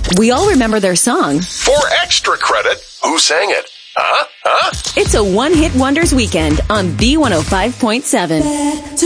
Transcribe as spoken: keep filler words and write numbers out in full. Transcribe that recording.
We all remember their song. For extra credit, who sang it? Huh? Huh? It's a one-hit wonders weekend on B one oh five point seven.